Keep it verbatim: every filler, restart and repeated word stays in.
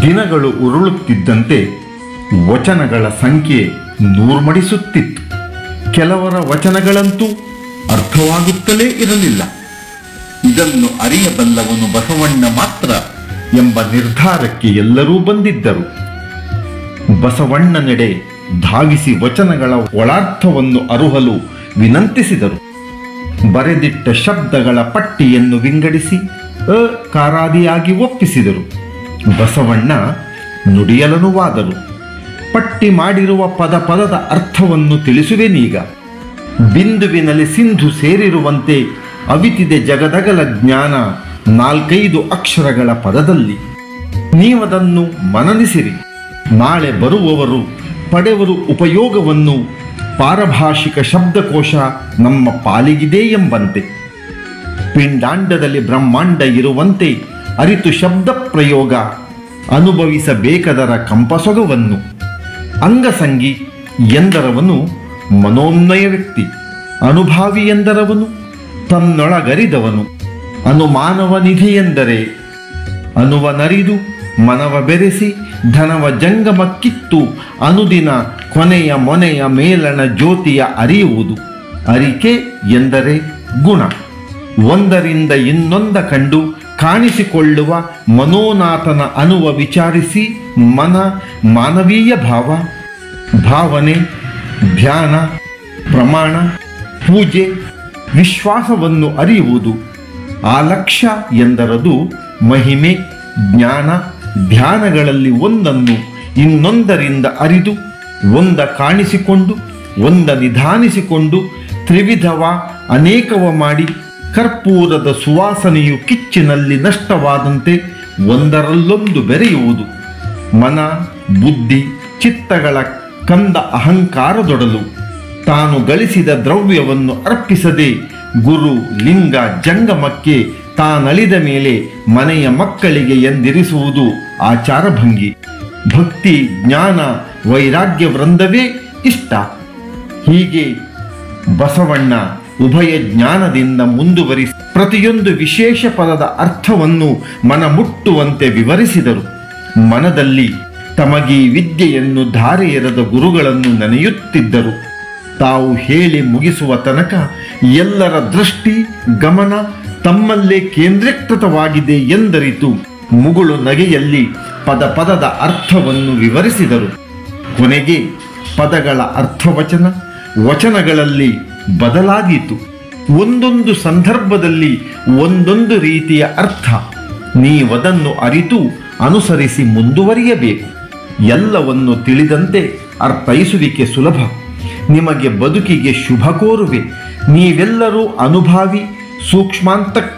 ದಿನಗಳು ಉರುಳುತ್ತಿದ್ದಂತೆ ವಚನಗಳ ಸಂಖ್ಯೆ ನೂರ್ಮಡಿಸುತ್ತಿತ್ತು. ಕೆಲವರ ವಚನಗಳಂತೂ ಅರ್ಥವಾಗುತ್ತಲೇ ಇರಲಿಲ್ಲ. ಇದನ್ನು ಅರಿಯಬಲ್ಲವನು ಬಸವಣ್ಣ ಮಾತ್ರ ಎಂಬ ನಿರ್ಧಾರಕ್ಕೆ ಎಲ್ಲರೂ ಬಂದಿದ್ದರು. ಬಸವಣ್ಣನೆಡೆ ಧಾವಿಸಿ ವಚನಗಳ ಒಳಾರ್ಥವನ್ನು ಅರುಹಲು ವಿನಂತಿಸಿದರು. ಬರೆದಿಟ್ಟ ಶಬ್ದಗಳ ಪಟ್ಟಿಯನ್ನು ವಿಂಗಡಿಸಿ ಅಕಾರಾದಿಯಾಗಿ ಒಪ್ಪಿಸಿದರು. ಬಸವಣ್ಣ ನುಡಿಯಲನುವಾದರು. ಪಟ್ಟಿ ಮಾಡಿರುವ ಪದ ಪದದ ಅರ್ಥವನ್ನು ತಿಳಿಸುವೆನೀಗ. ಬಿಂದುವಿನಲ್ಲಿ ಸಿಂಧು ಸೇರಿರುವಂತೆ ಅವಿತಿದೆ ಜಗದಗಲ ಜ್ಞಾನ ನಾಲ್ಕೈದು ಅಕ್ಷರಗಳ ಪದದಲ್ಲಿ. ನೀವದನ್ನು ಮನನಿಸಿರಿ. ನಾಳೆ ಬರುವವರು ಪಡೆವರು ಉಪಯೋಗವನ್ನು. ಪಾರಭಾಷಿಕ ಶಬ್ದಕೋಶ ನಮ್ಮ ಪಾಲಿಗಿದೆ ಎಂಬಂತೆ. ಪಿಂಡಾಂಡದಲ್ಲಿ ಬ್ರಹ್ಮಾಂಡ ಇರುವಂತೆ ಅರಿತು ಶಬ್ದ ಪ್ರಯೋಗ ಅನುಭವಿಸಬೇಕದರ ಕಂಪಸೊಗವನ್ನು. ಅಂಗಸಂಗಿ ಎಂದರವನು ಮನೋನ್ಮಯ ವ್ಯಕ್ತಿ. ಅನುಭಾವಿ ಎಂದರವನು ತನ್ನೊಳಗರಿದವನು. ಅನುಮಾನವ ನಿಧಿ ಎಂದರೆ ಅನುವನರಿದು ಮನವ ಬೆರೆಸಿ ಧನವ ಜಂಗಮ ಕಿತ್ತು ಅನುದಿನ ಕೊನೆಯ ಮೊನೆಯ ಮೇಲಣ ಜ್ಯೋತಿಯ ಅರಿಯುವುದು. ಅರಿಕೆ ಎಂದರೆ ಗುಣ. ಒಂದರಿಂದ ಇನ್ನೊಂದ ಕಂಡು ಕಾಣಿಸಿಕೊಳ್ಳುವ ಮನೋನಾಥನ ಅನುವ ವಿಚಾರಿಸಿ ಮನ ಮಾನವೀಯ ಭಾವ, ಭಾವನೆ, ಧ್ಯಾನ, ಪ್ರಮಾಣ, ಪೂಜೆ, ವಿಶ್ವಾಸವನ್ನು ಅರಿಯುವುದು. ಆ ಲಕ್ಷ್ಯ ಎಂದರದು ಮಹಿಮೆ, ಜ್ಞಾನ, ಧ್ಯಾನಗಳಲ್ಲಿ ಒಂದನ್ನು ಇನ್ನೊಂದರಿಂದ ಅರಿದು ಒಂದ ಕಾಣಿಸಿಕೊಂಡು ಒಂದ ನಿಧಾನಿಸಿಕೊಂಡು ತ್ರಿವಿಧವ ಅನೇಕವ ಮಾಡಿ ಕರ್ಪೂರದ ಸುವಾಸನೆಯು ಕಿಚ್ಚಿನಲ್ಲಿ ನಷ್ಟವಾದಂತೆ ಒಂದರಲ್ಲೊಂದು ಬೆರೆಯುವುದು. ಮನ, ಬುದ್ಧಿ, ಚಿತ್ತಗಳ ಕಂದ ಅಹಂಕಾರದೊಡಲು ತಾನು ಗಳಿಸಿದ ದ್ರವ್ಯವನ್ನು ಅರ್ಪಿಸದೆ ಗುರು ಲಿಂಗ ಜಂಗಮಕ್ಕೆ ತಾನಳಿದ ಮೇಲೆ ಮನೆಯ ಮಕ್ಕಳಿಗೆ ಎಂದಿರಿಸುವುದು ಆಚಾರಭಂಗಿ. ಭಕ್ತಿ, ಜ್ಞಾನ, ವೈರಾಗ್ಯ ವೃಂದವೇ ಇಷ್ಟ. ಹೀಗೆ ಬಸವಣ್ಣ ಉಭಯ ಜ್ಞಾನದಿಂದ ಮುಂದುವರಿಸಿ ಪ್ರತಿಯೊಂದು ವಿಶೇಷ ಪದದ ಅರ್ಥವನ್ನು ಮನ ಮುಟ್ಟುವಂತೆ ವಿವರಿಸಿದರು. ಮನದಲ್ಲಿ ತಮಗೀ ವಿದ್ಯೆಯನ್ನು ಧಾರೆ ಎರೆದ ಗುರುಗಳನ್ನು ನೆನೆಯುತ್ತಿದ್ದರು. ತಾವು ಹೇಳಿ ಮುಗಿಸುವ ತನಕ ಎಲ್ಲರ ದೃಷ್ಟಿ ಗಮನ ತಮ್ಮಲ್ಲೇ ಕೇಂದ್ರೀಕೃತವಾಗಿದೆ ಎಂದರಿತು ಮುಗುಳು ನಗೆಯಲ್ಲಿ ಪದ ಪದದ ಅರ್ಥವನ್ನು ವಿವರಿಸಿದರು. ಕೊನೆಗೆ ಪದಗಳ ಅರ್ಥವಚನ ವಚನಗಳಲ್ಲಿ ಬದಲಾದೀತು. ಒಂದೊಂದು ಸಂದರ್ಭದಲ್ಲಿ ಒಂದೊಂದು ರೀತಿಯ ಅರ್ಥ. ನೀವದನ್ನು ಅರಿತು ಅನುಸರಿಸಿ ಮುಂದುವರಿಯಬೇಕು. ಎಲ್ಲವನ್ನು ತಿಳಿದಂತೆ ಅರ್ಥೈಸುವಿಕೆ ಸುಲಭ. ನಿಮಗೆ ಬದುಕಿಗೆ ಶುಭ ಕೋರುವೆ. ನೀವೆಲ್ಲರೂ ಅನುಭಾವಿ, ಸೂಕ್ಷ್ಮಾಂತ